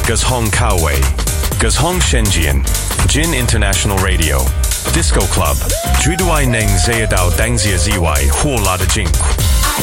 Gazhong Kaowei, Gazhong Shenzhen, Jin International Radio, Disco Club, Juduai Neng Zayadao Dangzia Ziwai, Huola de Jinku.